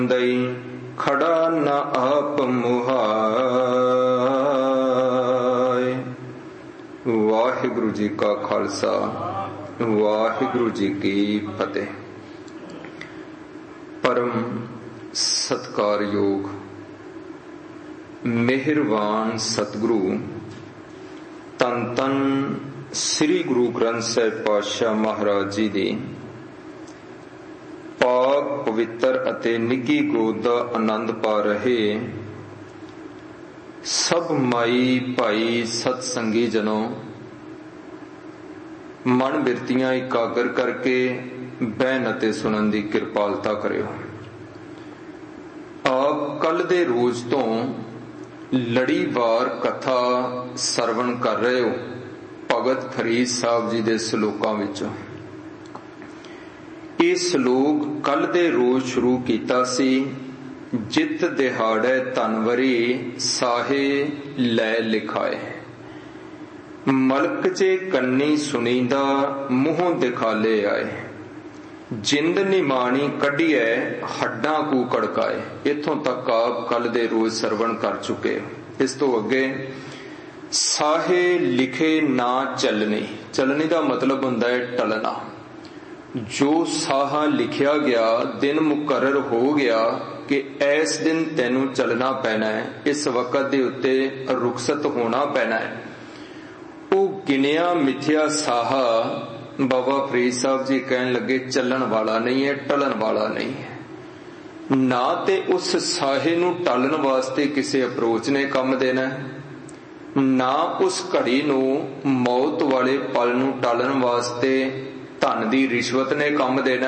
ਦਈ ਖੜਾ ਨ ਆਪ ਮੁਹਾਇ। ਵਾਹਿਗੁਰੂ ਜੀ ਕਾ ਖਾਲਸਾ, ਵਾਹਿਗੁਰੂ ਜੀ ਕੀ ਫਤਿਹ। ਪਰਮ ਸਤਿਕਾਰਯੋਗ ਮਿਹਰਬਾਨ ਸਤਿਗੁਰੂ ਧੰਨ ਧੰਨ ਸ੍ਰੀ ਗੁਰੂ ਗ੍ਰੰਥ ਸਾਹਿਬ ਪਾਤਸ਼ਾਹ ਮਹਾਰਾਜ ਜੀ ਦੀ ਪਾਕ ਪਵਿੱਤਰ ਅਤੇ ਨਿੱਘੀ ਗੋਦ ਦਾ ਆਨੰਦ ਪਾ ਰਹੇ ਸਭ ਮਾਈ ਭਾਈ ਸਤ ਸੰਗੀ ਜਨੋ, ਮਨ ਬਿਰਤੀਆਂ ਇਕਾਗਰ ਕਰਕੇ ਬਹਿਣ ਅਤੇ ਸੁਣਨ ਦੀ ਕਿਰਪਾਲਤਾ ਕਰਿਓ। ਆਪ ਕੱਲ ਦੇ ਰੋਜ਼ ਤੋਂ ਲੜੀਵਾਰ ਕਥਾ ਸਰਵਣ ਕਰ ਰਹੇ ਹੋ ਭਗਤ ਫਰੀਦ ਸਾਹਿਬ ਜੀ ਦੇ ਸ਼ਲੋਕਾਂ ਵਿੱਚੋਂ। ਇਹ ਸ਼ਲੋਕ ਕੱਲ ਦੇ ਰੋਜ਼ ਸ਼ੁਰੂ ਕੀਤਾ ਸੀ। ਜਿਤ ਦਿਹਾੜੇ ਧਨਵਰੀ ਸਾਹੇ ਲੈ ਲਿਖਾਏ, ਮਲਕ ਜੇ ਕੰਨੀ ਸੁਣੀਂਦਾ ਮੂੰਹੋਂ ਦਿਖਾਲੇ ਆਏ। ਜਿੰਦ ਨਿਮਾਣੀ ਕੱਢੀਐ ਹੱਡਾਂ ਕੂ ਕੜਕਾਏ। ਇੱਥੋਂ ਤੱਕ ਆਪ ਕੱਲ ਦੇ ਰੋਜ਼ ਸਰਵਣ ਕਰ ਚੁੱਕੇ। ਇਸ ਤੋਂ ਅੱਗੇ ਸਾਹੇ ਲਿਖੇ ਨਾ ਚੱਲਣੀ। ਚੱਲਣੀ ਦਾ ਮਤਲਬ ਹੁੰਦਾ ਹੈ ਟਲਣਾ। ਜੋ ਸਾਹਾ ਲਿਖਿਆ ਗਿਆ, ਦਿਨ ਮੁਕਰਰ ਹੋ ਗਿਆ ਕਿ ਇਸ ਦਿਨ ਤੈਨੂੰ ਚੱਲਣਾ ਪੈਣਾ ਹੈ, ਇਸ ਵਕਤ ਦੇ ਉੱਤੇ ਰੁਖਸਤ ਹੋਣਾ ਪੈਣਾ ਹੈ, ਉਹ ਗਿਣਿਆ ਮਿਥਿਆ ਸਾਹਾ ਬਾਬਾ ਫਰੀਦ ਸਾਹਿਬ ਜੀ ਕਹਿਣ ਲੱਗੇ ਚੱਲਣ ਵਾਲਾ ਨਹੀਂ ਹੈ, ਟਲਣ ਵਾਲਾ ਨਹੀਂ ਹੈ। ਨਾ ਤੇ ਉਸ ਸਾਹੇ ਨੂੰ ਟਾਲਣ ਵਾਸਤੇ ਕਿਸੇ ਅਪਰੋਚ ਨੇ ਕੰਮ ਦੇਣਾ, ਨਾ ਉਸ ਘੜੀ ਨੂੰ ਮੌਤ ਵਾਲੇ ਪਲ ਨੂੰ ਟਾਲਣ ਵਾਸਤੇ ਧਨ ਦੀ ਰਿਸ਼ਵਤ ਨੇ ਕੰਮ ਦੇਣਾ,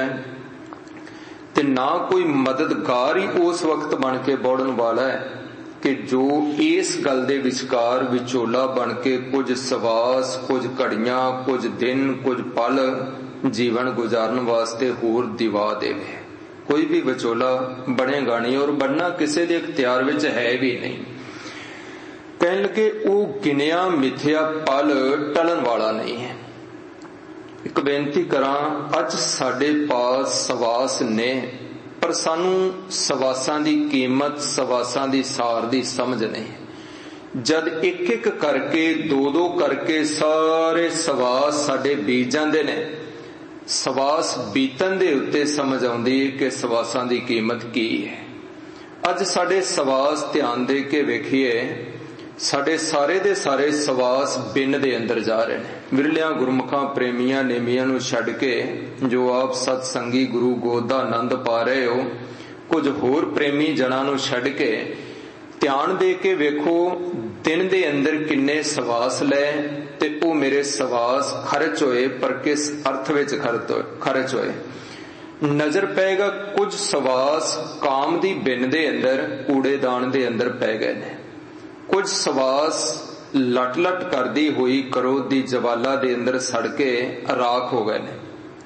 ਤੇ ਨਾ ਕੋਈ ਮਦਦਗਾਰ ਹੀ ਉਸ ਵਕਤ ਬਣ ਕੇ ਬੋੜਨ ਵਾਲਾ ਹੈ ਕਿ ਜੋ ਇਸ ਗੱਲ ਦੇ ਵਿਚਕਾਰ ਵਿਚੋਲਾ ਬਣ ਕੇ ਕੁਝ ਸਵਾਸ, ਕੁਝ ਘੜੀਆਂ, ਕੁਝ ਦਿਨ, ਕੁਝ ਪਲ ਜੀਵਨ ਗੁਜ਼ਾਰਨ ਵਾਸਤੇ ਹੋਰ ਦਿਵਾ ਦੇਵੇ। ਕੋਈ ਵੀ ਵਿਚੋਲਾ ਬਣੇਗਾ ਨਹੀਂ, ਔਰ ਬਣਨਾ ਕਿਸੇ ਦੇ ਇਖਤਿਆਰ ਵਿੱਚ ਹੈ ਵੀ ਨਹੀਂ। ਕਹਿਣ ਲੱਗੇ ਉਹ ਗਿਣਿਆ ਮਿਥਿਆ ਪਲ ਟਲਣ ਵਾਲਾ ਨਹੀਂ ਹੈ। ਇੱਕ ਬੇਨਤੀ ਕਰਾਂ, ਅੱਜ ਸਾਡੇ ਪਾਸ ਸਵਾਸ ਨੇ, ਪਰ ਸਾਨੂੰ ਸਵਾਸਾਂ ਦੀ ਕੀਮਤ, ਸਵਾਸਾਂ ਦੀ ਸਾਰ ਦੀ ਸਮਝ ਨਹੀਂ। ਜਦ ਇੱਕ ਇੱਕ ਕਰਕੇ, ਦੋ ਦੋ ਕਰਕੇ ਸਾਰੇ ਸਵਾਸ ਸਾਡੇ ਬੀਤ ਜਾਂਦੇ ਨੇ, ਸਵਾਸ ਬੀਤਣ ਦੇ ਉੱਤੇ ਸਮਝ ਆਉਂਦੀ ਹੈ ਕਿ ਸਵਾਸਾਂ ਦੀ ਕੀਮਤ ਕੀ ਹੈ। ਅੱਜ ਸਾਡੇ ਸਵਾਸ ਧਿਆਨ ਦੇ ਕੇ ਵੇਖੀਏ, ਸਾਡੇ ਸਾਰੇ ਦੇ ਸਾਰੇ ਸਵਾਸ ਬਿੰਨ ਦੇ ਅੰਦਰ ਜਾ ਰਹੇ ਨੇ। ਵਿਰਲਿਆਂ ਗੁਰਮੁਖਾਂ ਪ੍ਰੇਮੀਆਂ ਨੇਮੀਆਂ ਨੂੰ ਛੱਡ ਕੇ ਜੋ ਆਪ ਸਤ ਸੰਗੀ ਗੁਰੂ ਗੋਦ ਦਾ ਆਨੰਦ ਪਾ ਰਹੇ ਹੋ, ਕੁਝ ਹੋਰ ਪ੍ਰੇਮੀ ਜਨਾਂ ਨੂੰ ਛੱਡ ਕੇ ਧਿਆਨ ਦੇ ਕੇ ਵੇਖੋ ਦਿਨ ਦੇ ਅੰਦਰ ਕਿੰਨੇ ਸਵਾਸ ਲੈ, ਤੇ ਉਹ ਮੇਰੇ ਸਵਾਸ ਖਰਚ ਹੋਏ, ਪਰ ਕਿਸ ਅਰਥ ਵਿੱਚ ਖਰਚ ਹੋਏ। ਨਜ਼ਰ ਪਏਗਾ ਕੁਝ ਸਵਾਸ ਕਾਮ ਦੀ ਬਿੰਨ ਦੇ ਅੰਦਰ, ਕੂੜੇਦਾਨ ਦੇ ਅੰਦਰ ਪੈ ਗਏ ਨੇ। ਕੁਝ ਸਵਾਸ ਲਟ ਲਟ ਕਰਦੀ ਹੋਈ ਕਰੋਧ ਦੀ ਜਵਾਲਾ ਦੇ ਅੰਦਰ ਸੜ ਕੇ ਰਾਖ ਹੋ ਗਏ ਨੇ।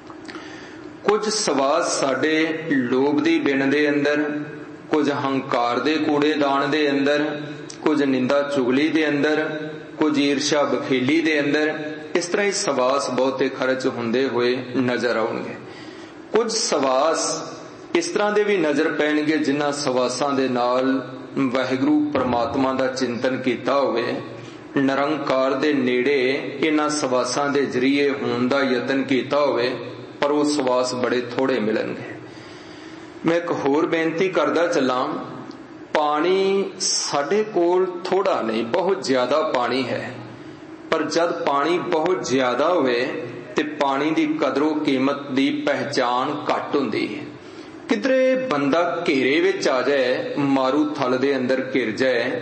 ਕੁਝ ਸਵਾਸ ਸਾਡੇ ਲੋਭ ਦੀ ਬਿੰਨ ਦੇ ਅੰਦਰ, ਕੁਝ ਹੰਕਾਰ ਦੇ ਕੂੜੇਦਾਨ ਦੇ ਅੰਦਰ, ਕੁਝ ਨਿੰਦਾ ਚੁਗਲੀ ਦੇ ਅੰਦਰ, ਕੁਝ ਈਰਸ਼ਾ ਬਖੀਲੀ ਦੇ ਅੰਦਰ। ਇਸ ਤਰ੍ਹਾਂ ਹੀ ਸਵਾਸ ਬਹੁਤੇ ਖਰਚ ਹੁੰਦੇ ਹੋਏ ਨਜ਼ਰ ਆਉਣਗੇ। ਕੁਝ ਸਵਾਸ ਇਸ ਤਰ੍ਹਾਂ ਦੇ ਵੀ ਨਜ਼ਰ ਪੈਣਗੇ ਜਿਨ੍ਹਾਂ ਸਵਾਸਾਂ ਦੇ ਨਾਲ ਵਾਹਿਗੁਰੂ ਪਰਮਾਤਮਾ ਦਾ ਚਿੰਤਨ ਕੀਤਾ ਹੋਵੇ, ਨਿਰੰਕਾਰ ਦੇ ਨੇੜੇ ਇਹਨਾਂ ਸਵਾਸਾਂ ਦੇ ਜ਼ਰੀਏ ਹੋਣ ਦਾ ਯਤਨ ਕੀਤਾ ਹੋਵੇ, ਪਰ ਉਹ ਸਵਾਸ ਬੜੇ ਥੋੜੇ ਮਿਲਣਗੇ। ਮੈਂ ਇੱਕ ਹੋਰ ਬੇਨਤੀ ਕਰਦਾ ਚੱਲਾਂ, ਪਾਣੀ ਸਾਡੇ ਕੋਲ ਥੋੜਾ ਨਹੀਂ, ਬਹੁਤ ਜ਼ਿਆਦਾ ਪਾਣੀ ਹੈ। ਪਰ ਜਦ ਪਾਣੀ ਬਹੁਤ ਜ਼ਿਆਦਾ ਹੋਵੇ ਤੇ ਪਾਣੀ ਦੀ ਕਦਰੋ ਕੀਮਤ ਦੀ ਪਹਿਚਾਨ ਘੱਟ ਹੁੰਦੀ ਹੈ। ਕਿਧਰੇ ਬੰਦਾ ਘੇਰੇ ਵਿੱਚ ਆ ਜਾਏ, ਮਾਰੂ ਥਲ ਦੇ ਅੰਦਰ ਘਿਰ ਜਾਏ,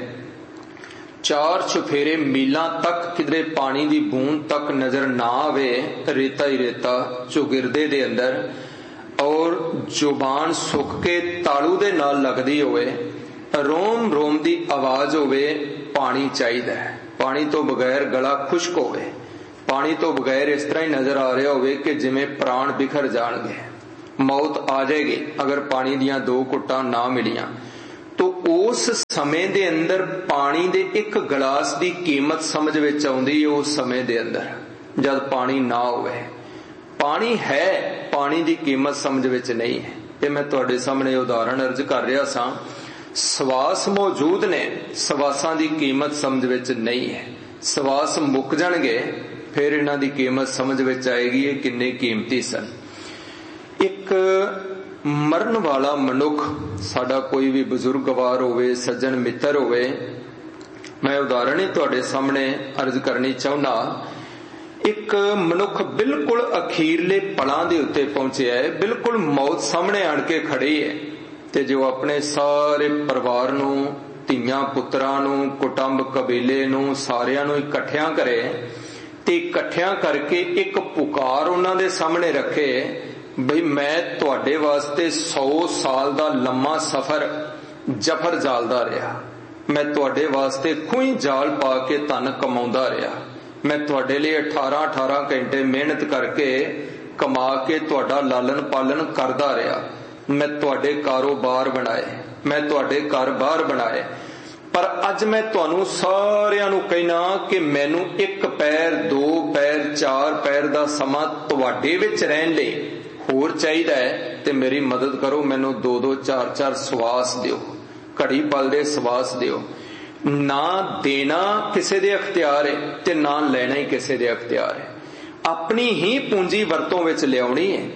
ਚਾਰ ਚੁਫੇਰੇ ਮੀਲਾਂ ਤੱਕ ਕਿਧਰੇ ਪਾਣੀ ਦੀ ਬੂੰਦ ਤੱਕ ਨਜ਼ਰ ਨਾ ਆਵੇ, ਰੇਤਾ ਹੀ ਰੇਤਾ ਚੁਗਿਰਦੇ ਦੇ ਅੰਦਰ, ਔਰ ਜ਼ੁਬਾਨ ਸੁੱਕ ਕੇ ਤਾਲੂ ਦੇ ਨਾਲ ਲੱਗਦੀ ਹੋਵੇ, ਰੋਮ ਰੋਮ ਦੀ ਆਵਾਜ਼ ਹੋਵੇ, ਪਾਣੀ ਚਾਹੀਦਾ ਹੈ। ਪਾਣੀ ਤੋਂ ਬਗੈਰ ਗਲਾ ਖੁਸ਼ਕ ਹੋਵੇ, ਪਾਣੀ ਤੋਂ ਬਗੈਰ ਇਸ ਤਰ੍ਹਾਂ ਹੀ ਨਜ਼ਰ ਆ ਰਿਹਾ ਹੋਵੇ ਕਿ ਜਿਵੇਂ ਪ੍ਰਾਣ ਬਿਖਰ ਜਾਣਗੇ, ਮੌਤ ਆ ਜਾਏਗੀ ਅਗਰ ਪਾਣੀ ਦੀਆਂ ਦੋ ਘੁੱਟਾਂ ਨਾ ਮਿਲੀਆਂ। ਤੋ ਉਸ ਸਮੇਂ ਦੇ ਅੰਦਰ ਪਾਣੀ ਦੇ ਇੱਕ ਗਲਾਸ ਦੀ ਕੀਮਤ ਸਮਝ ਵਿੱਚ ਆਉਂਦੀ ਹੈ। ਉਸ ਸਮੇਂ ਦੇ ਅੰਦਰ ਜਦ ਪਾਣੀ ਨਾ ਹੋਵੇ, ਪਾਣੀ ਹੈ, ਪਾਣੀ ਦੀ ਕੀਮਤ ਸਮਝ ਵਿੱਚ ਨਹੀਂ ਹੈ। ये मैं तुहाडे सामने उदाहरण अर्ज कर रहा सां। सवास मौजूद ने, सवासां दी कीमत समझ विच नहीं है। सवास मुक जाणगे फिर इन्हां दी कीमत समझ विच आएगी ये किन्ने कीमती सन। एक मरण वाला मनुख, साडा कोई भी बजुर्गवार होवे, सज्जन मित्र होवे, मैं उदाहरण ही तुहाडे सामने अर्ज करनी चाहुंदा। एक मनुख बिल्कुल अखीरले पलां दे उत्ते पहुंचिया है, बिल्कुल मौत सामने आण के खड़ी है, ते जो अपने सारे परिवार नूं, धीआं पुत्रां नूं, कुटुंब कबीले नूं, सारियां नूं इकट्ठियां करे ते इकट्ठियां करके एक पुकार उन्हां दे सामने रखे बई मैं तुहाडे वास्ते 100 साल दा लम्मा सफर जफर जालदा रहा, मैं तुहाडे वास्ते खूही जाल पा के धन कमाउंदा रहा, मैं तुहाडे लिए 18-18 घंटे मेहनत करके कमा के तुहाडा लालन पालन करदा रहा, मैं तुहाडे कारोबार बनाए, मैं तुहाडे घर बार बनाए, पर अज मैं तुहानू सारियां नू कहना कि मैनू 1 पैर 2 पैर 4 पैर दा समा तुहाडे विच रहन लई होर चाहीदा है ते मेरी मदद करो, मैनू 2-2 4-4 सवास दिओ, घड़ी पल दे सवास दिओ। ना देना किसी दे अख्तियार है ते ना लेना ही किसी दे अख्तियार है, अपनी ही पूंजी वरतों विच लियाउणी है।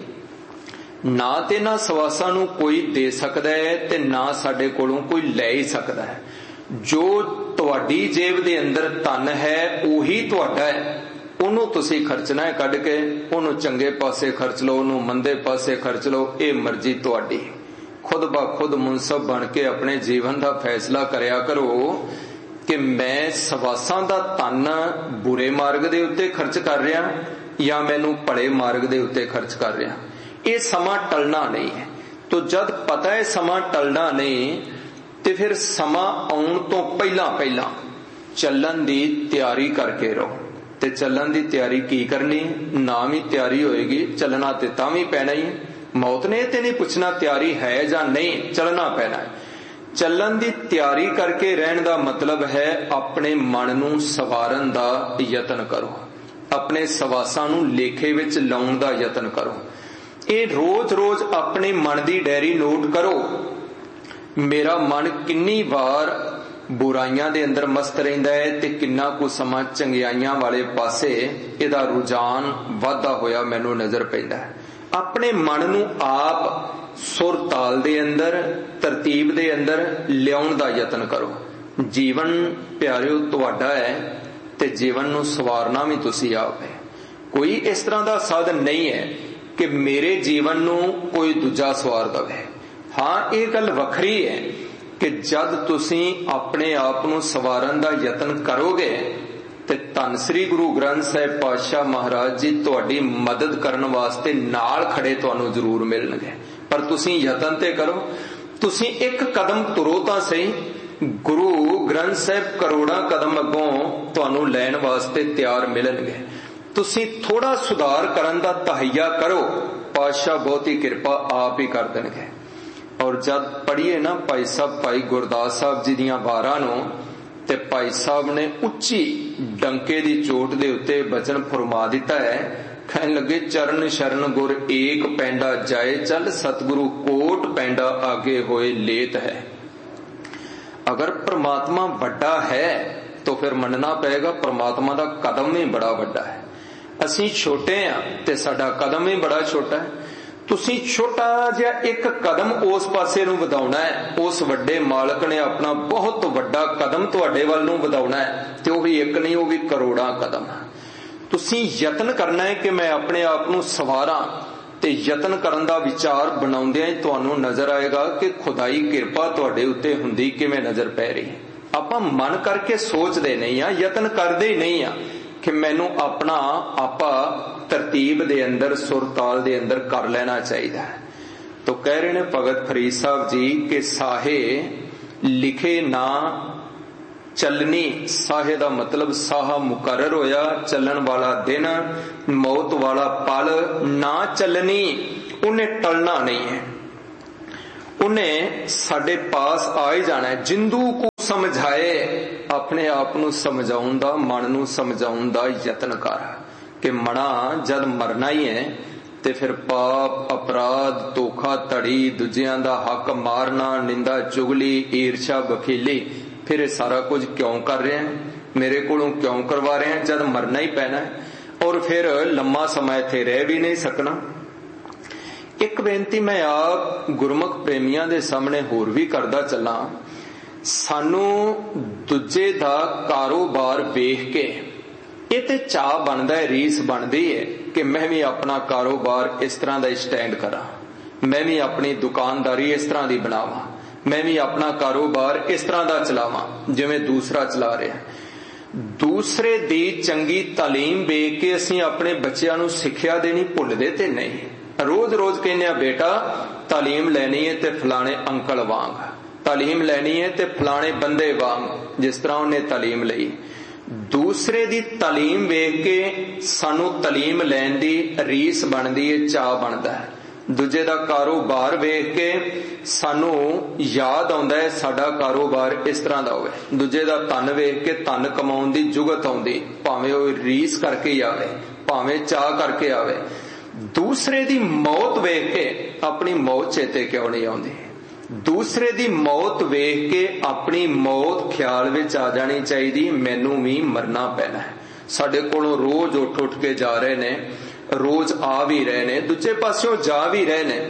ना ते ना सवासां नू कोई दे सकदा है ते ना साडे कोलों कोई लै ही सकदा है। जो तुहाडी जेब दे अंदर धन है उही तुहाडा है, ਉਹਨੂੰ ਤੁਸੀਂ ਖਰਚਣਾ ਹੈ ਕੱਢ ਕੇ, ਉਹਨੂੰ ਚੰਗੇ ਪਾਸੇ ਖਰਚ ਲਓ, ਉਹਨੂੰ ਮੰਦੇ ਪਾਸੇ ਖਰਚ ਲਓ, ਇਹ ਮਰਜ਼ੀ ਤੁਹਾਡੀ। खुद ब खुद मुनसब बन के अपने जीवन का फैसला करया करो कि मैं सवासां दा धन बुरे मार्ग दे उत्ते खर्च कर रहा या मैनू भले मार्ग दे उत्ते खर्च कर रहा। ये समा टलना नहीं है। तो जद पता है समा टलना नहीं तो फिर समा आउण तो पहला पहला चलन दी तैयारी करके रहो। ते चलन दी तैयारी की करनी, ना भी तैयारी होएगी चलना ते तां भी पैना ही। मौत ने ते नहीं पूछना तैयारी है या नहीं, चलना पैना है। चलन दी तैयारी करके रहने का मतलब है अपने मन नू सवारन दा यतन करो, अपने सवासां नू लेखे विच लाउण दा यतन करो। ये रोज रोज अपने मन दी डायरी नोट करो, मेरा मन किन्नी बार बुराइयां दे अंदर मस्त रहिंदा है ते किन्ना कु समा चंगियाइयां वाले पासे इहदा रुझान वाधा होया मैनू नजर पैंदा है। अपने मन नू आप सुर ताल दे अंदर तरतीब दे अंदर लियाउण दा यतन करो। जीवन प्यारिओ तुहाडा है ते जीवन नू सवारना भी तुसी आप है। कोई इस तरह दा साधन नहीं है कि मेरे जीवन नू कोई दूजा सवार दवे। हाँ ये गल वखरी है कि जद तुसी अपने आप नू सवारन दा यतन करोगे ते धन श्री गुरु ग्रंथ साहिब पातशाह महाराज जी तुहाडी मदद करन वास्ते नाल खड़े तुहानू जरूर मिलणगे। पर तुसी यतन ते करो, तुसी एक कदम तुरो तां सही, गुरु ग्रंथ साहिब करोड़ां कदम अगों तुहानू लैण वास्ते तैयार मिलणगे। तुसी थोड़ा सुधार करन दा तहैया करो, पातशाह बहुती किरपा आप ही कर देणगे। और जद पढ़िए ना भाई साहब भाई गुरदास साहब जी दीयां वारां नू ते भाई साहब ने उच्ची डंके दी चोट दे उत्ते बचन फरमा दिता है, कहन लगे चरण शरण गुर एक पैंडा जाए चल, सतगुरु कोट पैंडा आगे होए लेत है। अगर परमात्मा बड़ा है तो फिर मनना पड़ेगा परमात्मा दा कदम ही बड़ा बड़ा है। असीं छोटे हां ते साडा कदम ही बड़ा छोटा है। तुसी छोटा जिहा एक कदम उस पासे नूं वधाउणा है, उस वड्डे मालक ने अपना बहुत वड्डा कदम तुहाडे वल नूं वधाउणा है, ते ओह भी एक नहीं ओह भी करोड़ां कदम। तुसी यतन करना है कि मैं अपने आप नूं सवारां, ते यतन करन दा विचार बनाउंदिआं ही तुहानूं नजर आएगा कि खुदाई किरपा तुहाडे उत्ते हुंदी किवें नजर पै रही। आपां मन करके सोचदे नहीं आ, यतन करदे ही नहीं आ कि मैनू अपना आपा तरतीब दे अंदर सुर ताल दे अंदर कर लेना चाहिए। तो कह रहे ने भगत फरीद साहब जी के साहे लिखे ना चलनी। साहे दा मतलब साहा मुकर्रर होया, चलन वाला दिन, मौत वाला पल। ना चलनी उन्हें टलना नहीं है, उन्हें साडे पास आ ही जाना है। जिंदू को समझाए, अपने आप नू समझाउण दा, मन नू समझाउण दा यतन कर कि मना जद मरना ही है ਤੇ ਫਿਰ ਪਾਪ, अपराध, धोखा धड़ी, दूजियां दा हक मारना, निंदा चुगली, ईर्षा, बखीली, फिर सारा कुछ क्यों कर रहे हैं, मेरे कोलों क्यों करवा रहे हैं जब मरना ही पैना है, और फिर लंबा समय इत्थे रह भी नहीं सकना। एक बेनती मैं आप गुरमुख प्रेमियां दे सामने होर भी करदा चला, सानू दूजे दा कारोबार वेख के ਇਹ ਤੇ ਚਾਹ ਬਣਦਾ ਹੈ, ਰੀਸ ਬਣਦੀ ਹੈ ਕਿ ਮੈਂ ਵੀ ਆਪਣਾ ਕਾਰੋਬਾਰ ਇਸ ਤਰ੍ਹਾਂ ਦਾ ਸਟੈਂਡ ਕਰਾਂ, ਮੈਂ ਵੀ ਆਪਣੀ ਦੁਕਾਨਦਾਰੀ ਇਸ ਤਰ੍ਹਾਂ ਦੀ ਬਣਾਵਾਂ, ਮੈਂ ਵੀ ਆਪਣਾ ਕਾਰੋਬਾਰ ਇਸ ਤਰ੍ਹਾਂ ਦਾ ਚਲਾਵਾਂ ਜਿਵੇਂ ਦੂਸਰਾ ਚਲਾ ਰਿਹਾ। ਦੂਸਰੇ ਦੀ ਚੰਗੀ ਤਾਲੀਮ ਵੇਖ ਕੇ ਅਸੀਂ ਆਪਣੇ ਬੱਚਿਆਂ ਨੂੰ ਸਿੱਖਿਆ ਦੇਣੀ ਭੁੱਲਦੇ ਤੇ ਨਹੀਂ। ਰੋਜ਼ ਰੋਜ਼ ਕਹਿੰਦੇ ਆ ਬੇਟਾ ਤਾਲੀਮ ਲੈਣੀ ਹੈ ਤੇ ਫਲਾਣੇ ਅੰਕਲ ਵਾਂਗ, ਤਾਲੀਮ ਲੈਣੀ ਹੈ ਤੇ ਫਲਾਣੇ ਬੰਦੇ ਵਾਂਗ ਜਿਸ ਤਰ੍ਹਾਂ ਉਹਨੇ ਤਾਲੀਮ ਲਈ। ਦੂਸਰੇ ਦੀ ਤਾਲੀਮ ਵੇਖ ਕੇ ਸਾਨੂੰ ਤਾਲੀਮ ਲੈਣ ਦੀ ਰੀਸ ਬਣਦੀ ਹੈ, ਚਾਅ ਬਣਦਾ ਹੈ। ਦੂਜੇ ਦਾ ਕਾਰੋਬਾਰ ਵੇਖ ਕੇ ਸਾਨੂੰ ਯਾਦ ਆਉਂਦਾ ਹੈ ਸਾਡਾ ਕਾਰੋਬਾਰ ਇਸ ਤਰ੍ਹਾਂ ਦਾ ਹੋਵੇ। ਦੂਜੇ ਦਾ ਧਨ ਵੇਖ ਕੇ ਧਨ ਕਮਾਉਣ ਦੀ ਜੁਗਤ ਆਉਂਦੀ, ਭਾਵੇਂ ਉਹ ਰੀਸ ਕਰਕੇ ਹੀ ਆਵੇ, ਭਾਵੇਂ ਚਾਅ ਕਰਕੇ ਆਵੇ। ਦੂਸਰੇ ਦੀ ਮੌਤ ਵੇਖ ਕੇ ਆਪਣੀ ਮੌਤ ਚੇਤੇ ਕਿਉਂ ਨਹੀਂ ਆਉਂਦੀ? ਦੂਸਰੇ ਦੀ ਮੌਤ ਵੇਖ ਕੇ ਆਪਣੀ ਮੌਤ ਖਿਆਲ ਵਿੱਚ ਆ ਜਾਣੀ ਚਾਹੀਦੀ, ਮੈਨੂੰ ਵੀ ਮਰਨਾ ਪੈਣਾ ਹੈ। ਸਾਡੇ ਕੋਲੋਂ ਰੋਜ਼ ਉੱਠ ਕੇ ਜਾ ਰਹੇ ਨੇ, ਰੋਜ਼ ਆ ਵੀ ਰਹੇ ਨੇ, ਦੂਜੇ ਪਾਸਿਓਂ ਜਾ ਵੀ ਰਹੇ ਨੇ।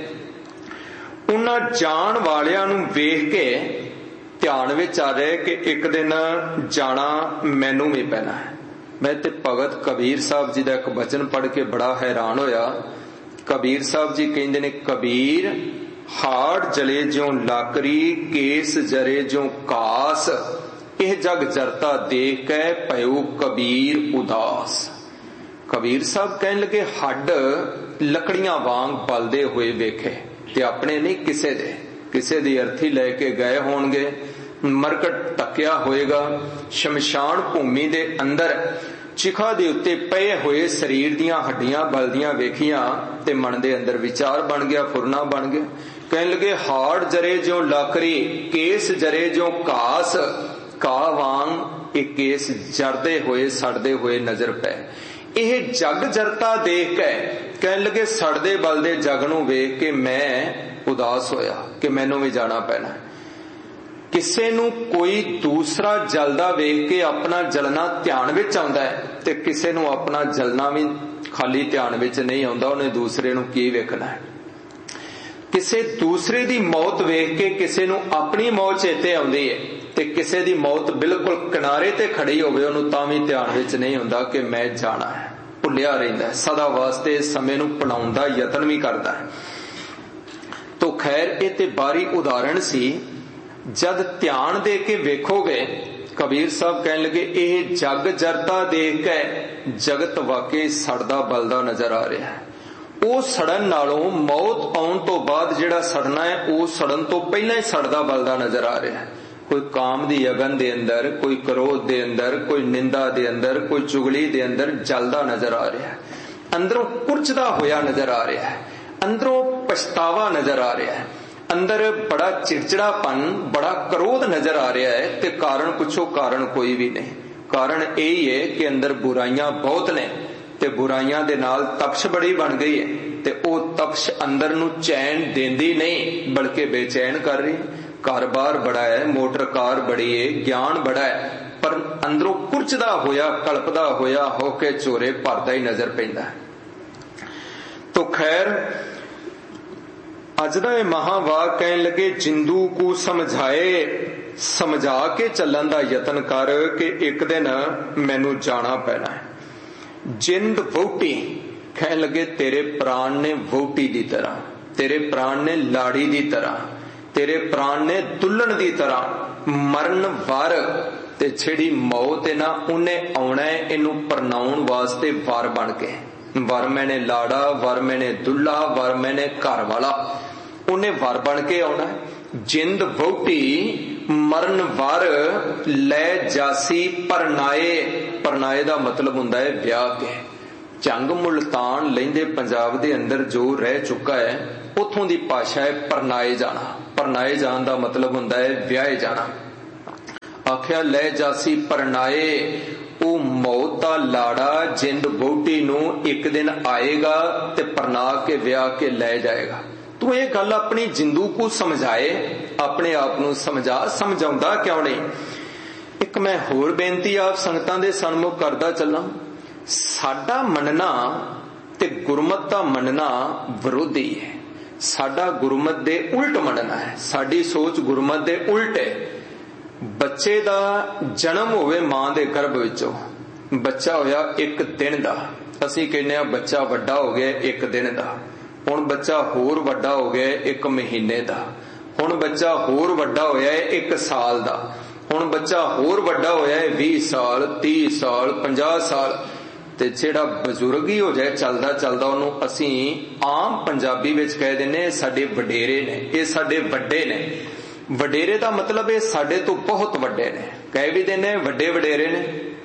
ਉਹਨਾਂ ਜਾਣ ਵਾਲਿਆਂ ਨੂੰ ਵੇਖ ਕੇ ਧਿਆਨ ਵਿੱਚ ਆ ਜਾਏ ਕਿ ਇੱਕ ਦਿਨ ਜਾਣਾ ਮੈਨੂੰ ਵੀ ਪੈਣਾ ਹੈ। ਮੈਂ ਤੇ ਭਗਤ ਕਬੀਰ ਸਾਹਿਬ ਜੀ ਦਾ ਇੱਕ ਬਚਨ ਪੜ੍ਹ ਕੇ ਬੜਾ ਹੈਰਾਨ ਹੋਇਆ। ਕਬੀਰ ਸਾਹਿਬ ਜੀ ਕਹਿੰਦੇ ਨੇ, ਕਬੀਰ हाड़ जले ज्यों लाकरी, केस जरे ज्यों कास, यह जग जरता देख कै पयो कबीर उदास। कबीर साहब कहने लगे हड लकड़ियां वांग बलदे हुए वेखे ते अपने नहीं किसे दी अर्थी लैके गए होणगे। मरकट टकिया होएगा, शमशान भूमि दे अंदर चिखा दे उत्ते पए हुए शरीर दियां हड्डियां बलदियां वेखियां ते मन दे अंदर विचार बन गया, फुरना बन गया। कहने लगे हाड़ जरे ज्यों लाकरी, केस जरे ज्यों घास, घाह वांग एक केस जरदे हुए सड़दे हुए नजर पै। यह जग जरता देख के कहने लगे सड़दे बलदे जग नूं वेख के मैं उदास होया कि मैनू भी जाना पैना। किसे नूं कोई दूसरा जलदा वेख के अपना जलना ध्यान विच आउंदा है ते किसे नूं अपना जलना भी खाली ध्यान विच नहीं आउंदा, उहने दूसरे नूं की वेखना है। किसे दूसरे दी मौत वेख के किसे नूं अपनी मौत चेते आउंदी है ते किसे दी मौत बिल्कुल किनारे ते खड़ी होवे उहनूं तां भी ध्यान विच नहीं हुंदा कि मैं जाना है। भुल्लिया रहिंदा है, सदा वास्ते समय नूं पनाउण दा यतन भी करदा है। तो खैर ये ते बारी उदाहरण सी। जद ध्यान दे के वेखोगे, कबीर साहब कहने लगे यह जग जरता देख के जगत वाकई सड़दा बलदा नजर आ रहा है। ਉਹ ਸੜਨ ਨਾਲੋਂ ਮੌਤ ਆਉਣ ਤੋਂ ਬਾਅਦ ਜਿਹੜਾ ਸੜਨਾ ਹੈ ਉਹ ਸੜਨ ਤੋਂ ਪਹਿਲਾਂ ਹੀ ਸੜਦਾ ਬਲਦਾ ਨਜ਼ਰ ਆ ਰਿਹਾ ਹੈ। ਕੋਈ ਕਾਮ ਦੀ ਅਗਨ ਦੇ ਅੰਦਰ, ਕੋਈ ਕ੍ਰੋਧ ਦੇ ਅੰਦਰ, ਕੋਈ ਨਿੰਦਾ ਦੇ ਅੰਦਰ, ਕੋਈ ਚੁਗਲੀ ਦੇ ਅੰਦਰ ਜਲਦਾ ਨਜ਼ਰ ਆ ਰਿਹਾ ਹੈ। ਅੰਦਰੋਂ ਕੁਰਚਦਾ ਹੋਇਆ ਨਜ਼ਰ ਆ ਰਿਹਾ ਹੈ, ਅੰਦਰੋਂ ਪਛਤਾਵਾ ਨਜ਼ਰ ਆ ਰਿਹਾ ਹੈ, ਅੰਦਰ ਬੜਾ ਚਿੜਚਿੜਾਪਨ, ਬੜਾ ਕ੍ਰੋਧ ਨਜ਼ਰ ਆ ਰਿਹਾ ਹੈ। ਤੇ ਕਾਰਨ ਪੁੱਛੋ, ਕਾਰਨ ਕੋਈ ਵੀ ਨਹੀਂ। ਕਾਰਨ ਇਹ ਹੀ ਹੈ ਕਿ ਅੰਦਰ ਬੁਰਾਈਆਂ ਬਹੁਤ ਨੇ ਤੇ ਬੁਰਾਈਆਂ ਦੇ ਨਾਲ ਤਪਸ਼ ਬੜੀ ਬਣ ਗਈ ਹੈ ਤੇ ਉਹ ਤਪਸ਼ ਅੰਦਰ ਨੂੰ ਚੈਨ ਦੇਂਦੀ ਨਹੀਂ ਬਲਕਿ ਬੇਚੈਨ ਕਰ ਰਹੀ। ਕਾਰੋਬਾਰ ਬੜਾ ਹੈ, ਮੋਟਰ ਕਾਰ ਬੜੀ ਹੈ, ਗਿਆਨ ਬੜਾ ਹੈ, ਪਰ ਅੰਦਰੋਂ ਕੁਰਚਦਾ ਹੋਇਆ, ਕਲਪਦਾ ਹੋਇਆ ਹੋ ਕੇ ਝੋਰੇ ਭਰਦਾ ਹੀ ਨਜ਼ਰ ਪੈਂਦਾ ਹੈ। ਤੋ ਖੈਰ ਅੱਜ ਦਾ ਇਹ ਮਹਾਵਾਕ ਕਹਿਣ ਲੱਗੇ ਜਿੰਦੂ ਕੋ ਸਮਝਾਏ, ਸਮਝਾ ਕੇ ਚੱਲਣ ਦਾ ਯਤਨ ਕਰ ਕਿ ਇੱਕ ਦਿਨ ਮੈਨੂੰ ਜਾਣਾ ਪੈਣਾ ਹੈ। जिंद वोटी कहने लगे तेरे प्राण ने वोटी दी तरह, तेरे प्राण ने लाड़ी दी तरह, तेरे प्राण ने दुल्हन दी तरह मरण वार ते जेड़ी मौत है ना उन्हें आउणा है इनू परनाउण वास्ते वार बन के। वर मैंने लाड़ा, वर मैंने दुल्हा, वर मैंने घर वाला, उन्हें वार बन के आउणा है। जिंद वोटी मरण वार लै जासी परनाए। परनाए दा मतलब हुंदा है ब्याह के। जंग मुल्तान लैंदे पंजाब दे अंदर जो रह चुका है उथों दी भाषा है परनाए जाना। परनाए जान दा मतलब हुंदा है ब्याहे जाना। आख्या लै जासी परनाए ਉਹ ਮੌਤ ਦਾ ਲਾੜਾ ਜਿੰਦ ਵਹੁਟੀ ਨੂੰ ਇੱਕ ਦਿਨ ਆਏਗਾ ਤੇ ਪਰਨਾ ਕੇ ਵਿਆਹ ਕੇ ਲੈ ਜਾਏਗਾ। ਤੂੰ ਇਹ ਗੱਲ ਆਪਣੀ ਜਿੰਦੂ ਕੋ ਸਮਝਾਏ, ਆਪਣੇ ਆਪ ਨੂੰ ਸਮਝਾਉਂਦਾ ਕਿਉਂ ਨਹੀਂ? ਇੱਕ ਮੈਂ ਹੋਰ ਬੇਨਤੀ ਆਪ ਸੰਗਤਾਂ ਦੇ ਸਨਮੁਖ ਕਰਦਾ ਚੱਲਾਂ। ਸਾਡਾ ਮੰਨਣਾ ਤੇ ਗੁਰਮਤ ਦਾ ਮੰਨਣਾ ਵਿਰੋਧੀ ਹੈ। ਸਾਡਾ ਗੁਰਮਤ ਦੇ ਉਲਟ ਮੰਨਣਾ ਹੈ, ਸਾਡੀ ਸੋਚ ਗੁਰਮਤ ਦੇ ਉਲਟ ਹੈ। ਬੱਚੇ ਦਾ ਜਨਮ ਹੋਵੇ ਮਾਂ ਦੇ ਗਰਭ ਵਿੱਚੋਂ, ਬੱਚਾ ਹੋਇਆ ਇੱਕ ਦਿਨ ਦਾ, ਅਸੀਂ ਕਹਿੰਦੇ ਆ ਬੱਚਾ ਵੱਡਾ ਹੋ ਗਿਆ ਇੱਕ ਦਿਨ ਦਾ। ਹੁਣ ਬੱਚਾ ਹੋਰ ਵੱਡਾ ਹੋ ਗਿਆ ਇੱਕ ਮਹੀਨੇ ਦਾ, ਹੁਣ ਬੱਚਾ ਹੋਰ ਵੱਡਾ ਹੋਇਆ ਇੱਕ ਸਾਲ ਦਾ, ਹੁਣ ਬੱਚਾ ਹੋਰ ਵੱਡਾ ਹੋਇਆ 20 ਸਾਲ 30 ਸਾਲ 50 ਸਾਲ। ਤੇ ਜਿਹੜਾ ਬਜ਼ੁਰਗ ਹੀ ਹੋ ਜਾਏ ਚੱਲਦਾ ਚੱਲਦਾ, ਉਹਨੂੰ ਅਸੀਂ ਆਮ ਪੰਜਾਬੀ ਵਿੱਚ ਕਹਿ ਦਿੰਦੇ ਸਾਡੇ ਵਡੇਰੇ ਨੇ, ਇਹ ਸਾਡੇ ਵੱਡੇ ਨੇ। ਵਡੇਰੇ ਦਾ ਮਤਲਬ ਇਹ ਸਾਡੇ ਤੋਂ ਬਹੁਤ ਵੱਡੇ ਨੇ, ਕਹਿ ਵੀ ਦਿੰਦੇ ਵੱਡੇ ਵਡੇਰੇ ਨੇ।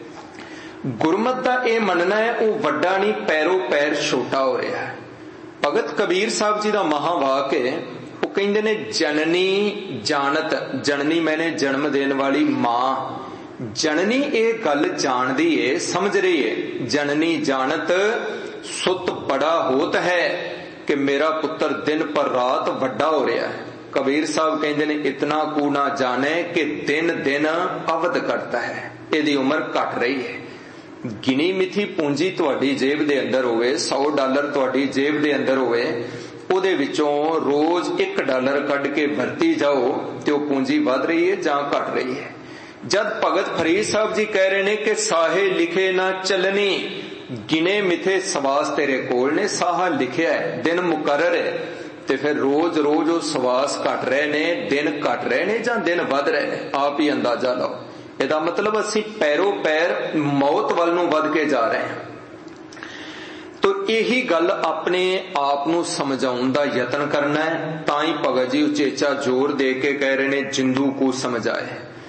ਗੁਰਮਤ ਦਾ ਇਹ ਮੰਨਣਾ ਹੈ ਉਹ ਵੱਡਾ ਨਹੀਂ, ਪੈਰੋਂ ਪੈਰ ਛੋਟਾ ਹੋ ਰਿਹਾ ਹੈ। ਭਗਤ ਕਬੀਰ ਸਾਹਿਬ ਜੀ ਦਾ ਮਹਾਵਾਕ ਹੈ, ਉਹ ਕਹਿੰਦੇ ਨੇ ਜਨਨੀ ਜਾਣਤ, ਜਨਨੀ ਮੈਨੇ ਜਨਮ ਦੇਣ ਵਾਲੀ ਮਾਂ, ਜਨਨੀ ਇਹ ਗੱਲ ਜਾਣਦੀ ਏ, ਸਮਝ ਰਹੀ ਏ। ਜਨਨੀ ਜਾਣਤ ਸੁਤ ਬੜਾ ਹੋਤ ਹੈ ਕਿ ਮੇਰਾ ਪੁੱਤਰ ਦਿਨ ਪਰ ਰਾਤ ਵੱਡਾ ਹੋ ਰਿਹਾ ਹੈ। ਕਬੀਰ ਸਾਹਿਬ ਕਹਿੰਦੇ ਨੇ ਇਤਨਾ ਕੂ ਨਾ ਜਾਣੇ ਕਿ ਦਿਨ ਦਿਨ ਅਵਧ ਕਰਤਾ ਹੈ, ਇਹਦੀ ਉਮਰ ਘਟ ਰਹੀ ਹੈ। ਗਿਣੀ ਮਿਥੀ ਪੂੰਜੀ ਤੁਹਾਡੀ ਜੇਬ ਦੇ ਅੰਦਰ ਹੋਵੇ, $100 ਤੁਹਾਡੀ ਜੇਬ ਦੇ ਅੰਦਰ ਹੋਵੇ, ਉਹਦੇ ਵਿੱਚੋਂ ਰੋਜ਼ $1 ਕੱਢ ਕੇ ਵਰਤੀ ਜਾਓ ਤੇ ਉਹ ਪੂੰਜੀ ਵੱਧ ਰਹੀ ਹੈ ਜਾਂ ਘਟ ਰਹੀ ਹੈ। ਜਦ ਭਗਤ ਫਰੀਦ ਸਾਹਿਬ ਜੀ ਕਹਿ ਰਹੇ ਨੇ ਕਿ ਸਾਹੇ ਲਿਖੇ ਨਾ ਚੱਲਣੀ, ਗਿਣੇ ਮਿਥੇ ਸਵਾਸ ਤੇਰੇ ਕੋਲ ਨੇ, ਸਾਹਾ ਲਿਖਿਆ ਹੈ, ਦਿਨ ਮੁਕਰਰ ਹੈ, ਤੇ ਫਿਰ ਰੋਜ਼ ਰੋਜ਼ ਉਹ ਸਵਾਸ ਘਟ ਰਹੇ ਨੇ, ਦਿਨ ਘਟ ਰਹੇ ਨੇ ਜਾਂ ਦਿਨ ਵੱਧ ਰਹੇ ਨੇ, ਆਪ ਹੀ ਅੰਦਾਜ਼ਾ ਲਾਓ। ਇਹਦਾ ਮਤਲਬ ਅਸੀਂ ਪੈਰੋਂ ਪੈਰ ਮੌਤ ਵੱਲ ਨੂੰ ਵੱਧ ਕੇ ਜਾ ਰਹੇ ਹਾਂ। ਤੋ ਇਹੀ ਗੱਲ ਆਪਣੇ ਆਪ ਨੂੰ ਸਮਝਾਉਣ ਦਾ ਯਤਨ ਕਰਨਾ ਹੈ। ਤਾਂ ਹੀ ਭਗਤ ਜੀ ਉਚੇਚਾ ਜ਼ੋਰ ਦੇ ਕੇ ਕਹਿ ਰਹੇ ਨੇ ਜਿੰਦੂ ਕੋ ਸਮਝਾਏ।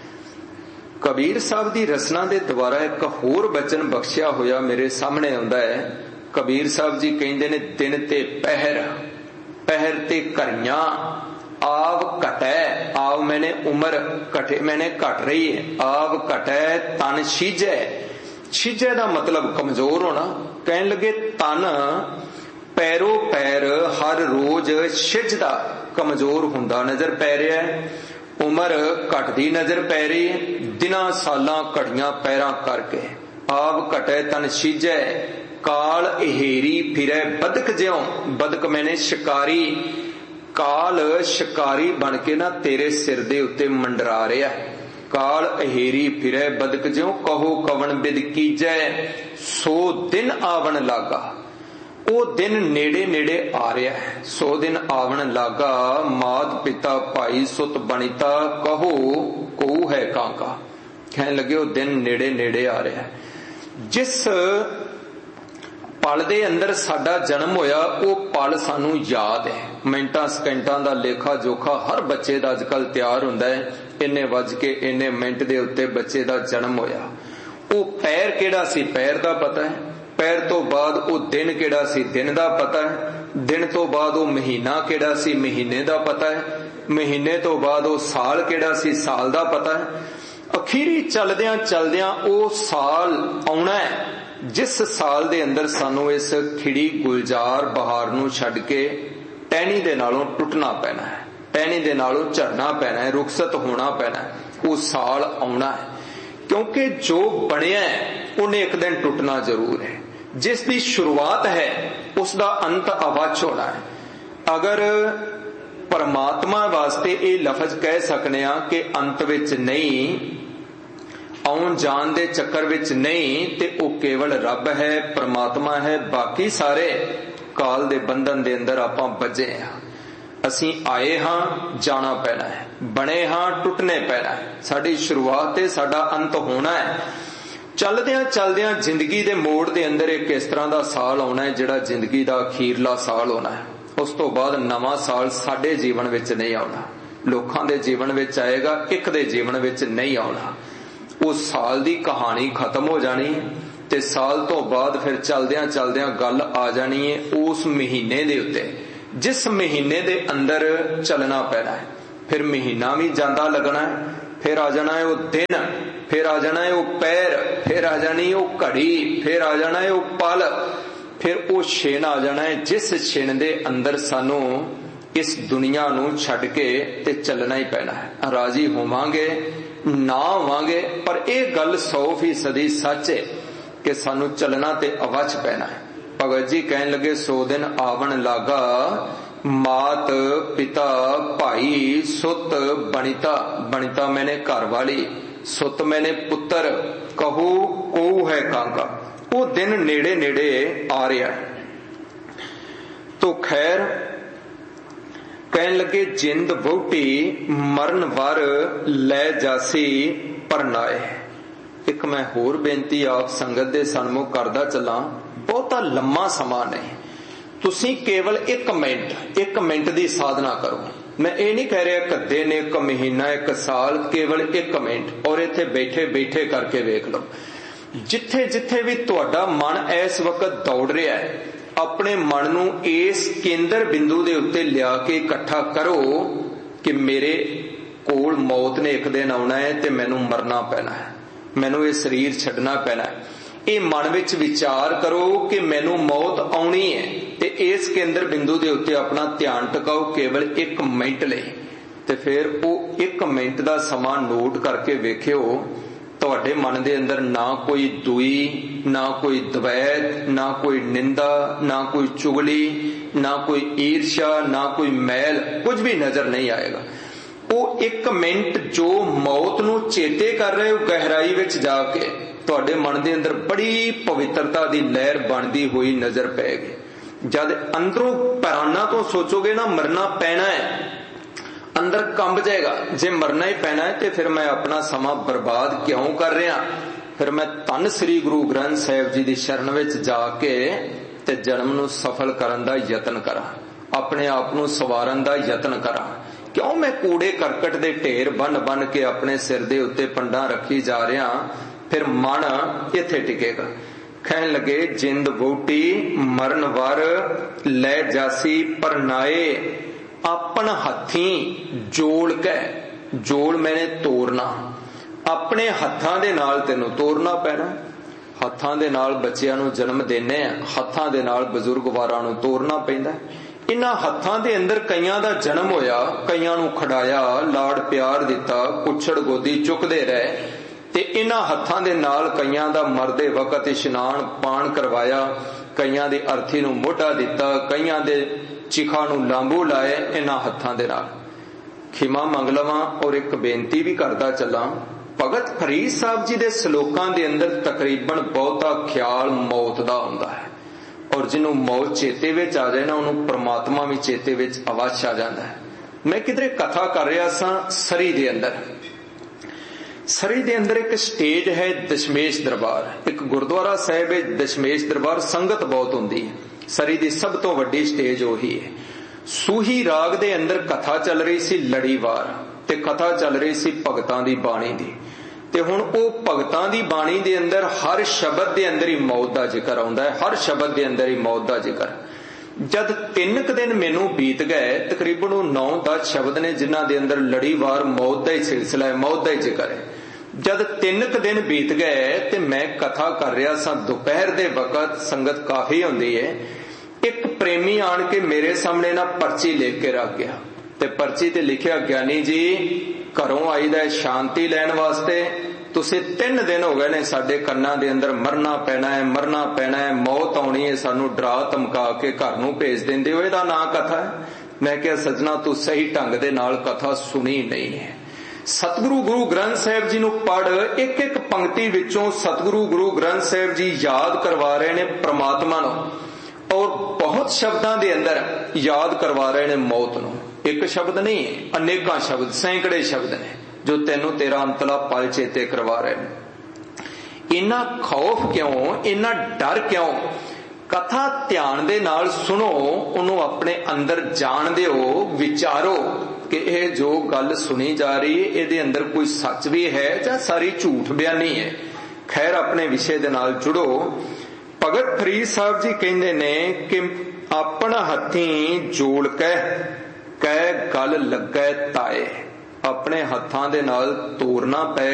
ਕਬੀਰ ਸਾਹਿਬ ਦੀ ਰਚਨਾ ਦੇ ਦੁਆਰਾ ਇੱਕ ਹੋਰ ਬਚਨ ਬਖਸ਼ਿਆ ਹੋਇਆ ਮੇਰੇ ਸਾਹਮਣੇ ਆਉਂਦਾ ਹੈ। ਕਬੀਰ ਸਾਹਿਬ ਜੀ ਕਹਿੰਦੇ ਨੇ ਦਿਨ ਤੇ ਪਹਿਰ, ਪਹਿਰ ਤੇ ਘਰੀਆਂ, ਆਵ ਘਟੈ, ਆਵ ਮੈਨੇ ਉਮਰ ਘਟੇ, ਮੈਨੇ ਘਟ ਰਹੀ ਹੈ, ਆਵ ਘਟੈ ਤਨ ਛੀਜੈ। ਛੀਜੈ ਦਾ ਮਤਲਬ ਕਮਜ਼ੋਰ ਹੋਣਾ। ਕਹਿਣ ਲੱਗੇ ਤਨ ਪੈਰੋਂ ਪੈਰ ਹਰ ਰੋਜ਼ ਛਿਜਦਾ, ਕਮਜ਼ੋਰ ਹੁੰਦਾ ਨਜ਼ਰ ਪੈ ਰਿਹਾ ਹੈ। ਉਮਰ ਘਟਦੀ ਨਜ਼ਰ ਪੈ ਰਹੀ ਹੈ, ਦਿਨਾਂ ਸਾਲਾਂ ਘੜੀਆਂ ਪੈਰਾਂ ਕਰਕੇ। ਆਵ ਘਟੈ ਤਨ ਛੀਜੈ, ਕਾਲ ਅਹੇਰੀ ਫਿਰੈ ਬਦਕ ਜਿਉ, ਬਦਕ ਮੈਨੇ ਸ਼ਿਕਾਰੀ, ਕਾਲ ਸ਼ਿਕਾਰੀ ਬਣ ਕੇ ਨਾ ਤੇਰੇ ਸਿਰ ਦੇ ਉੱਤੇ ਮੰਡਰਾ ਰਿਹਾ। ਕਾਲ ਅਹੇਰੀ ਫਿਰੈ ਬਦਕ ਜਿਉ, ਕਹੋ ਕਵਣ ਬਿਦ ਕੀਜੈ, ਸੋ ਦਿਨ ਆਵਣ ਲਾਗਾ। ਉਹ ਦਿਨ ਨੇੜੇ ਨੇੜੇ ਆ ਰਿਹਾ ਹੈ, 100 ਦਿਨ ਆਵਣ ਲਾਗਾ। ਮਾਤ ਪਿਤਾ ਭਾਈ ਸੁਤ ਬਣੀਤਾ, ਕਹੋ ਕੋ ਹੈ ਕਾਂਕਾ। ਕਹਿਣ ਲੱਗੇ ਉਹ ਦਿਨ ਨੇੜੇ ਨੇੜੇ ਆ ਰਿਹਾ ਹੈ। ਜਿਸ ਪਲ ਦੇ ਅੰਦਰ ਸਾਡਾ ਜਨਮ ਹੋਇਆ ਉਹ ਪਲ ਸਾਨੂੰ ਯਾਦ ਹੈ। ਮਿੰਟਾਂ ਸਕਿੰਟਾਂ ਦਾ ਲੇਖਾ ਜੋਖਾ ਹਰ ਬੱਚੇ ਦਾ ਅੱਜ ਕੱਲ ਤਿਆਰ ਹੁੰਦਾ ਹੈ। ਇੰਨੇ ਵੱਜ ਕੇ ਇੰਨੇ ਮਿੰਟ ਦੇ ਉੱਤੇ ਬੱਚੇ ਦਾ ਜਨਮ ਹੋਇਆ। ਉਹ ਪੈਰ ਕਿਹੜਾ ਸੀ ਪੈਰ ਦਾ ਪਤਾ ਹੈ, ਪੈਰ ਤੋਂ ਬਾਅਦ ਉਹ ਦਿਨ ਕਿਹੜਾ ਸੀ ਦਿਨ ਦਾ ਪਤਾ ਹੈ, ਦਿਨ ਤੋਂ ਬਾਅਦ ਉਹ ਮਹੀਨਾ ਕਿਹੜਾ ਸੀ ਮਹੀਨੇ ਦਾ ਪਤਾ ਹੈ, ਮਹੀਨੇ ਤੋਂ ਬਾਅਦ ਉਹ ਸਾਲ ਕਿਹੜਾ ਸੀ ਸਾਲ ਦਾ ਪਤਾ ਹੈ। ਅਖੀਰੀ ਚਲਦਿਆਂ ਚਲਦਿਆਂ ਉਹ ਸਾਲ ਆਉਣਾ ਹੈ ਜਿਸ ਸਾਲ ਦੇ ਅੰਦਰ ਸਾਨੂੰ ਇਸ ਖਿੜੀ ਗੁਲਜ਼ਾਰ ਬਹਾਰ ਨੂੰ ਛੱਡ ਕੇ ਟਹਿਣੀ ਦੇ ਨਾਲੋਂ ਟੁੱਟਣਾ ਪੈਣਾ ਹੈ, ਟਹਿਣੀ ਦੇ ਨਾਲੋਂ ਝੜਨਾ ਪੈਣਾ ਹੈ, ਰੁਖਸਤ ਹੋਣਾ ਪੈਣਾ ਹੈ। ਉਹ ਸਾਲ ਆਉਣਾ ਹੈ ਕਿਉਂਕਿ ਜੋ ਬਣਿਆ ਉਹਨੇ ਇੱਕ ਦਿਨ ਟੁੱਟਣਾ ਜ਼ਰੂਰ ਹੈ। ਜਿਸ ਦੀ ਸ਼ੁਰੂਆਤ ਹੈ ਉਸ ਦਾ ਅੰਤ ਅਵੱਛ ਹੋਣਾ ਹੈ। ਅਗਰ ਪਰਮਾਤਮਾ ਵਾਸਤੇ ਇਹ ਲਫ਼ਜ਼ ਕਹਿ ਸਕਨੇ ਆ ਕਿ ਅੰਤ ਵਿੱਚ ਨਹੀਂ, ਆਉਣ ਜਾਣ ਦੇ ਚੱਕਰ ਵਿੱਚ ਨਹੀਂ, ਤੇ ਉਹ ਕੇਵਲ ਰੱਬ ਹੈ, ਪਰਮਾਤਮਾ ਹੈ। ਬਾਕੀ ਸਾਰੇ ਕਾਲ ਦੇ ਬੰਧਨ ਦੇ ਅੰਦਰ ਆਪਾਂ ਬੱਝੇ ਹਾਂ। ਅਸੀਂ ਆਏ ਹਾਂ, ਜਾਣਾ ਪੈਣਾ ਹੈ, ਬਣੇ ਹਾਂ, ਟੁੱਟਣੇ ਪੈਣਾ ਹੈ। ਸਾਡੀ ਸ਼ੁਰੂਆਤ ਤੇ ਸਾਡਾ ਅੰਤ ਹੋਣਾ ਹੈ। ਚੱਲਦਿਆਂ ਚੱਲਦਿਆਂ ਜ਼ਿੰਦਗੀ ਦੇ ਮੋੜ ਦੇ ਅੰਦਰ ਇੱਕ ਇਸ ਤਰ੍ਹਾਂ ਦਾ ਸਾਲ ਆਉਣਾ ਹੈ ਜਿਹੜਾ ਜ਼ਿੰਦਗੀ ਦਾ ਅਖੀਰਲਾ ਸਾਲ ਹੋਣਾ ਹੈ। ਉਸ ਤੋਂ ਬਾਅਦ ਨਵਾਂ ਸਾਲ ਸਾਡੇ ਜੀਵਨ ਵਿੱਚ ਨਹੀਂ ਆਉਣਾ, ਲੋਕਾਂ ਦੇ ਜੀਵਨ ਵਿੱਚ ਆਏਗਾ, ਇੱਕ ਦੇ ਜੀਵਨ ਵਿੱਚ ਨਹੀਂ ਆਉਣਾ। ਉਸ ਸਾਲ ਦੀ ਕਹਾਣੀ ਖਤਮ ਹੋ ਜਾਣੀ ਹੈ ਤੇ ਸਾਲ ਤੋਂ ਬਾਅਦ ਫਿਰ ਚੱਲਦਿਆਂ ਚੱਲਦਿਆਂ ਗੱਲ ਆ ਜਾਣੀ ਹੈ ਉਸ ਮਹੀਨੇ ਦੇ ਉੱਤੇ ਜਿਸ ਮਹੀਨੇ ਦੇ ਅੰਦਰ ਚੱਲਣਾ ਪੈਣਾ ਹੈ। फिर महीना भी जांदा लगना है, फिर आ जाना है वो दिन, फिर आ जाना है वो पैर, फिर आ जानी वो घड़ी, फिर आ जाना है वो पल, फिर वो छिन आ जाना है जिस छिन दे अंदर सानू इस दुनिया नू छड़ के ते चलना ही पैना है। राजी होवांगे ना होवांगे, पर यह गल 100% सच है कि सानू चलना ते अवच पैना है। भगत जी कहन लगे 100 दिन आवन लागा, मात पिता भाई सुत बनिता, बनिता मैंने घर वाली, सुत मैंने पुत्र, कहू को है कांका। वो दिन नेड़े नेड़े आ रहा है। तो खैर कहन लगे जिंद वोटी मरण वर लै जासी परनाए। एक मैं होर बेनती आप संगत दे सन्मुख करदा चला, बहुता लम्मा समा नहीं, तुसी केवल 1 मिनट दी साधना करो। मैं ये नहीं कह रहा कद्दे ने 1 महीना 1 साल, केवल 1 मिनट, और इत्थे बैठे बैठे करके वेख लो। जिथे जिथे भी तुहाडा मन इस वक्त दौड़ रहा है, अपने मन नू इस केंद्र बिंदु दे उत्ते लिया के इकट्ठा करो कि मेरे कोल मौत ने एक दिन आना है ते मैनू मरना पैना है, मैनू ये शरीर छड्डना पैना है। ये मन विच विचार करो कि मैनू मौत आनी है, ते इस केंद्र बिंदु दे उत्ते अपना ध्यान टिकाओ केवल 1 मिनट लई। ते फिर वो 1 मिनट दा समा नोट करके वेखियो, तुहाडे मन दे अंदर ना कोई दुई, ना कोई द्वैत, ना कोई निंदा, ना कोई चुगली, ना कोई ईर्ष्या, ना कोई मैल, कुछ भी नजर नहीं आएगा। वो 1 मिनट जो मौत नू चेते कर रहे हो, गहराई विच जाके तुहाडे मन दे अंदर बड़ी पवित्रता दी लहर बनदी हुई नजर पैगी। जद अंदरों प्राणा तो सोचोगे ना मरना पैना है, अंदर कंब जाएगा, जे मरना ही पैना है तो फिर मैं अपना समा बर्बाद क्यों कर रहा, फिर मैं धन श्री गुरु ग्रंथ साहिब जी की शरण विच जाके ते जन्म नू सफल करन दा यतन करा, अपने आप नू सवारन दा यतन करा। क्यों मैं कूड़े करकट दे ढेर बन बन के अपने सिर दे उत्ते पंडा रखी जा रहा, फिर मन इत्थे टिकेगा। कहन लगे जिंद वोटी मरण वर लै जासी परनाए, अपन हथी जोड़ के, जोड़ मैंने तोड़ना, अपने हत्थां दे नाल तेनू तोड़ना पैना। हत्थां दे नाल बच्चियां नू जन्म देने, हत्थां दे नाल बजुर्ग वारां नू तोड़ना पैंदा। इन्हां हत्थां दे अंदर कईयां दा जन्म होया, कईयां नू खड़ाया, लाड़ प्यार दिता, कुछड़ गोदी चुकदे रहे, ते इन्हां हत्थां दे नाल कईयां दा मरदे वकत इशनान पान करवाया, कईयां दी अर्थी नू मोढा दिता, कईयां दे चिखा नू लांबू लाए इन्हां हत्थां दे नाल। खिमा मंग लवां और एक बेनती भी करदा चला, भगत फरीद साहब जी दे सलोकां दे अंदर तकरीबन बहुता ख्याल मौत दा हुंदा है, और जिन्हों मौत चेते विच आ जाए ना, उन्होंने परमात्मा भी चेते विच अवश्य आ जाता है। मैं किधरे कथा कर रहा सा सरी दे अंदर, सरी दे अंदर एक स्टेज है दशमेश दरबार, एक गुरुद्वारा साहिब है दशमेश दरबार, संगत बहुत होंदी है। सरी दी सब तो वड्डी स्टेज ओही है। सूही राग दे अंदर कथा चल रही सी लड़ीवार, ते कथा चल रही सी भगतां दी बाणी दी, ते हुण ओ भगतां दी बाणी दे अंदर हर शब्द दे अंदर ही मौत दा जिक्र आउंदा है, हर शब्द दे अंदर ही मौत दा जिक्र। जद 3 दिन मैनू बीत गए, तकरीबन 9-10 शब्द ने जिन्हां दे अंदर लड़ीवार मौत दा ही सिलसिला है, मौत दा ही जिक्र है। जद 3 दिन बीत गए ते मैं कथा कर रहा सा, दोपहर दे वकत संगत काफी होंदी है, एक प्रेमी आन के मेरे सामने ना पर्ची लेके के रख गया, ते पर्ची ते लिखिया ज्ञानी जी घरों आईदा है शांति लैण वास्ते, तुसीं 3 दिन हो गए ने साडे कन्नां दे अंदर मरना पैना है, मरना पैना है, मौत आउणी है, सानू डरा धमका के घर नूं भेज दिंदे हो, इहदा नां कथा है। मैं कहा सजना तू सही ढंग दे नाल कथा सुनी नहीं है। सतगुरु गुरु ग्रंथ साहिब जी नूं पढ़, एक एक पंक्ति विचों सतगुरु गुरु ग्रंथ साहिब जी याद करवा रहे ने परमात्मा नूं, और बहुत शब्दां दे अंदर याद करवा रहे ने मौत नूं। एक शब्द नहीं है, अनेकां शब्द, सैकड़े शब्द ने जो तेनू तेरा अंतला पल चेते करवा रहे हैं। इन्ना खौफ क्यों, इन्ना डर क्यों? कथा ध्यान दे नाल सुनो, उन्होंने अपने अंदर जान दिओ, विचारो कि यह जो गल सुनी जा रही है ये अंदर कोई सच भी है या सारी झूठ बयानी है। खैर अपने विषय दे नाल जुड़ो। भगत फरीद साहब जी कहंदे ने कि अपना हथी जोड़ के ਕੈ ਗਲ ਲੱਗੈ ਤਾਏ। ਆਪਣੇ ਹੱਥਾਂ ਦੇ ਨਾਲ ਤੋੜਨਾ ਪੈ